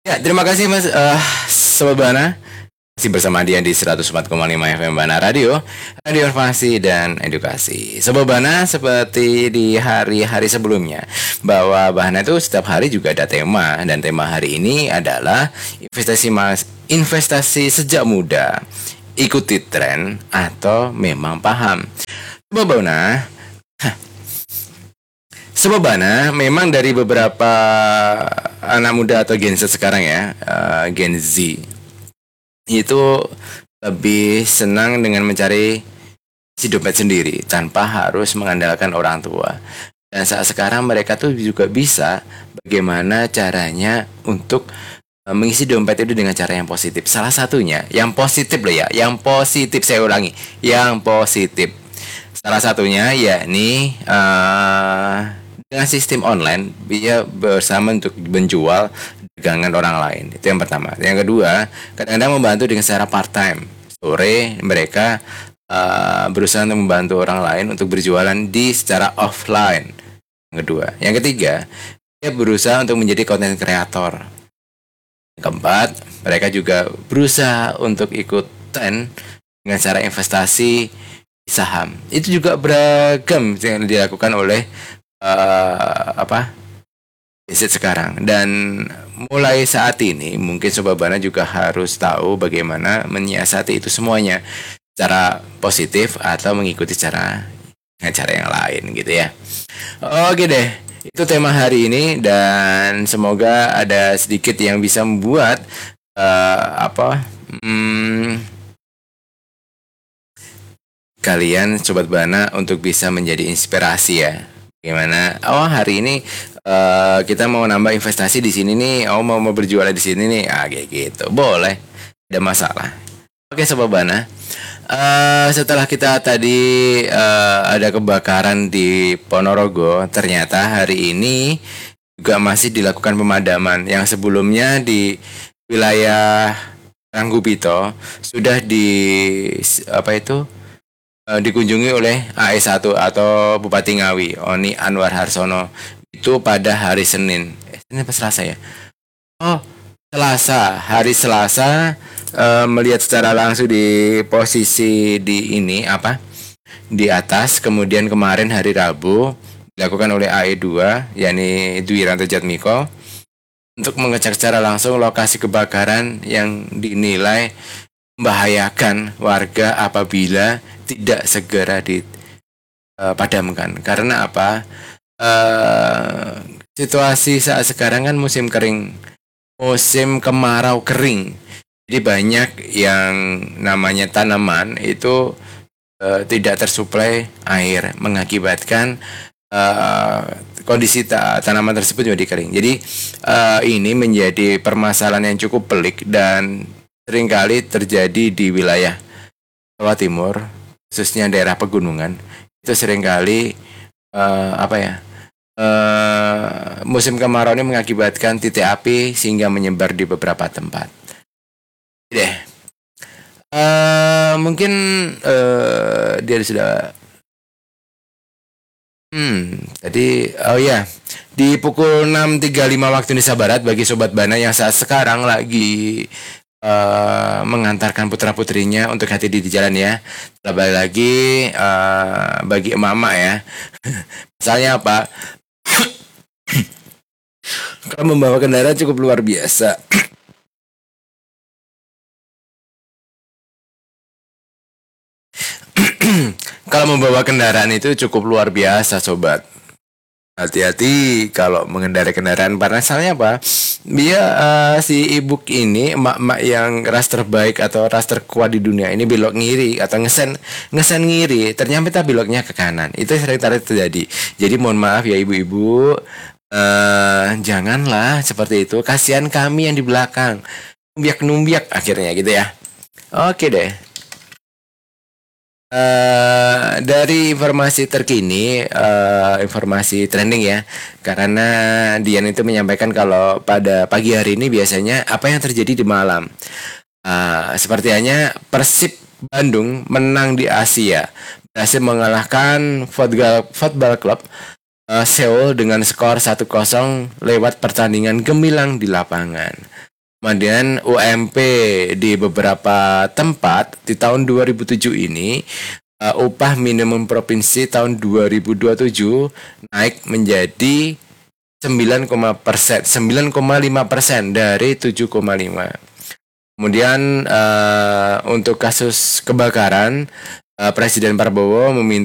Ya, terima kasih Mas Sobat Bana. Masih bersama dia di 104,5 FM Bana Radio, Radio Informasi dan Edukasi. Sobat Bana, seperti di hari-hari sebelumnya, bahwa Bana itu setiap hari juga ada tema, dan tema hari ini adalah investasi sejak muda, ikuti tren atau memang paham. Sobat Bana, memang dari beberapa anak muda atau Gen Z sekarang ya, Gen Z itu lebih senang dengan mencari si dompet sendiri tanpa harus mengandalkan orang tua. Dan saat sekarang mereka tuh juga bisa bagaimana caranya untuk mengisi dompet itu dengan cara yang positif. Salah satunya yang positif loh ya, yang positif, saya ulangi, yang positif. Salah satunya yakni dengan sistem online, dia bersama untuk menjual dagangan orang lain. Itu yang pertama. Yang kedua, kadang-kadang membantu dengan secara part time. Sore mereka berusaha untuk membantu orang lain untuk berjualan di secara offline. Yang kedua. Yang ketiga, dia berusaha untuk menjadi content creator. Yang keempat, mereka juga berusaha untuk ikut tren dengan cara investasi di saham. Itu juga beragam yang dilakukan oleh riset sekarang. Dan mulai saat ini mungkin Sobat Bana juga harus tahu bagaimana menyiasati itu semuanya secara positif atau mengikuti cara yang lain gitu ya. Oke deh, itu tema hari ini, dan semoga ada sedikit yang bisa membuat kalian Sobat Bana untuk bisa menjadi inspirasi ya. Gimana? Oh, hari ini kita mau nambah investasi di sini nih. Oh, mau berjualan di sini nih. Ah, kayak gitu. Boleh. Ada masalah. Oke, Sobat Bana. Setelah kita tadi ada kebakaran di Ponorogo, ternyata hari ini juga masih dilakukan pemadaman. Yang sebelumnya di wilayah Ranggupito sudah dikunjungi oleh AS1 atau Bupati Ngawi, Oni Anwar Harsono, itu pada hari Senin. Senin apa Selasa ya? Oh, Selasa. Hari Selasa, melihat secara langsung di posisi di atas. Kemudian kemarin hari Rabu dilakukan oleh AE2, yakni Dwi Ranto Jatmiko, untuk mengecek secara langsung lokasi kebakaran yang dinilai membahayakan warga apabila tidak segera dipadamkan. Karena apa? Situasi saat sekarang kan musim kering, musim kemarau kering. Jadi banyak yang namanya tanaman itu tidak tersuplai air, mengakibatkan kondisi tanaman tersebut menjadi kering. Jadi ini menjadi permasalahan yang cukup pelik dan seringkali terjadi di wilayah Jawa Timur, khususnya daerah pegunungan. Itu seringkali musim kemarau ini mengakibatkan titik api sehingga menyebar di beberapa tempat. Mungkin dia sudah tadi di pukul 6.35 waktu Indonesia Barat, bagi Sobat Bana yang saat sekarang lagi mengantarkan putra-putrinya untuk hati-hati di jalan ya. Terlebih lagi bagi emak-emak ya. Misalnya apa? Kalau membawa kendaraan cukup luar biasa. Kalau membawa kendaraan itu cukup luar biasa, Sobat. Hati-hati kalau mengendarai kendaraan. Pasalnya apa? Dia si e-book ini, emak-emak yang ras terbaik atau ras terkuat di dunia ini, belok ngiri atau ngesen ngiri, ternyata beloknya ke kanan. Itu sering terjadi. Jadi mohon maaf ya ibu-ibu, janganlah seperti itu. Kasihan kami yang di belakang, numbiak akhirnya gitu ya. Oke deh. Dari informasi terkini, informasi trending ya, karena Dian itu menyampaikan kalau pada pagi hari ini biasanya apa yang terjadi di malam. Seperti hanya Persib Bandung menang di Asia, berhasil mengalahkan Football Club Seoul dengan skor 1-0 lewat pertandingan gemilang di lapangan. Kemudian UMP di beberapa tempat di tahun 2007 ini upah minimum provinsi tahun 2027 naik menjadi 9,5% dari 7,5. Kemudian untuk kasus kebakaran, Presiden Prabowo meminta